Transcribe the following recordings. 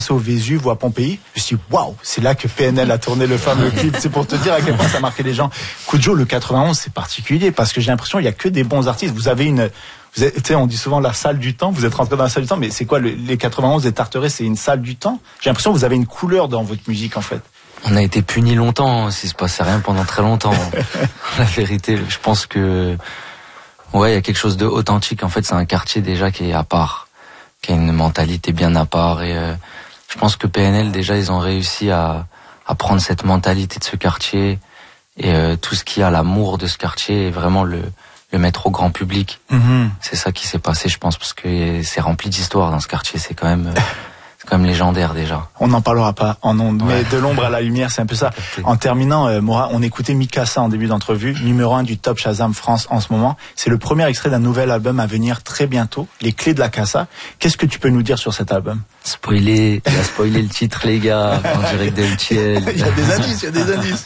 au Vésuve ou à Pompéi, je me suis dit waouh, c'est là que PNL a tourné le fameux clip. C'est pour te dire à quel point ça a marqué les gens. Kujo, le 91, c'est particulier parce que j'ai l'impression qu'il y a que des bons artistes. Vous avez tu sais, on dit souvent la salle du temps. Vous êtes rentré dans la salle du temps, mais c'est quoi les 91 des Tarterets? C'est une salle du temps. J'ai l'impression que vous avez une couleur dans votre musique en fait. On a été punis longtemps, s'il se passait rien pendant très longtemps. La vérité, je pense que ouais, il y a quelque chose de authentique. En fait, c'est un quartier déjà qui est à part, qui a une mentalité bien à part et je pense que PNL, déjà, ils ont réussi à prendre cette mentalité de ce quartier et tout ce qui a l'amour de ce quartier et vraiment le mettre au grand public. C'est ça qui s'est passé, je pense, parce que c'est rempli d'histoires dans ce quartier. C'est quand même légendaire déjà. On n'en parlera pas en ondes, mais de l'ombre à la lumière, c'est un peu ça. En terminant, Mora, on écoutait Mikasa en début d'entrevue, numéro 1 du Top Shazam France en ce moment. C'est le premier extrait d'un nouvel album à venir très bientôt, Les Clés de la Casa. Qu'est-ce que tu peux nous dire sur cet album? Il a spoilé le titre, les gars, en direct de LTL. Il y a des indices.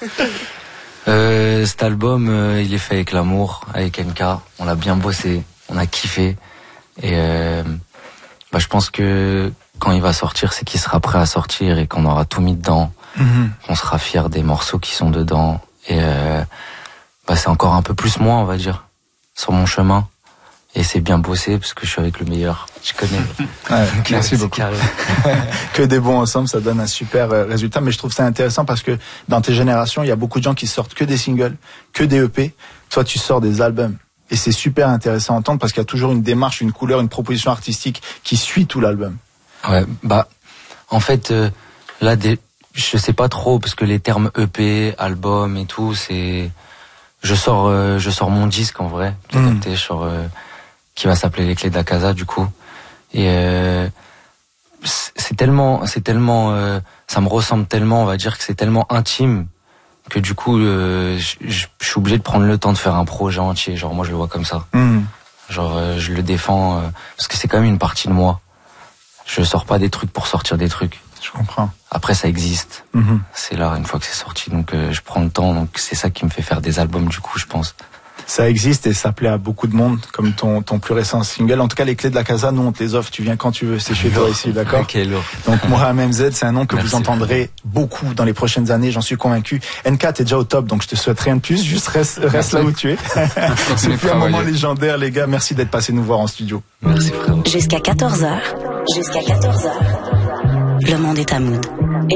Cet album, il est fait avec l'amour, avec MK. On l'a bien bossé, on a kiffé. Et je pense que quand il va sortir, c'est qu'il sera prêt à sortir et qu'on aura tout mis dedans. On sera fiers des morceaux qui sont dedans. Et c'est encore un peu plus moi, on va dire, sur mon chemin. Et c'est bien bossé parce que je suis avec le meilleur. Je connais. Ouais, merci beaucoup. Que des bons ensemble, ça donne un super résultat. Mais je trouve ça intéressant parce que dans tes générations, il y a beaucoup de gens qui sortent que des singles, que des EP. Toi, tu sors des albums. Et c'est super intéressant à entendre parce qu'il y a toujours une démarche, une couleur, une proposition artistique qui suit tout l'album. Ouais, en fait, là, je sais pas trop parce que les termes EP, album et tout, c'est, je sors mon disque en vrai, qui va s'appeler Les Clés de la Casa du coup. Et c'est tellement, ça me ressemble tellement, on va dire que c'est tellement intime que du coup, je suis obligé de prendre le temps de faire un projet entier. Genre moi, je le vois comme ça. Genre, je le défends parce que c'est quand même une partie de moi. Je sors pas des trucs pour sortir des trucs. Je comprends. Après, ça existe. C'est là, une fois que c'est sorti, donc je prends le temps. Donc c'est ça qui me fait faire des albums, du coup, je pense. Ça existe et ça plaît à beaucoup de monde, comme ton plus récent single. En tout cas, Les Clés de la Casa, nous, on te les offre. Tu viens quand tu veux. C'est chez toi ici, d'accord? Ok, lourd. Donc, Mohamed MZ, c'est un nom que vous entendrez beaucoup dans les prochaines années, j'en suis convaincu. NK, t'es déjà au top, donc je te souhaite rien de plus. Juste reste là où tu es. C'est un moment légendaire, les gars. Merci d'être passé nous voir en studio. Merci, frérot. Jusqu'à 14h. Le monde est à Mood.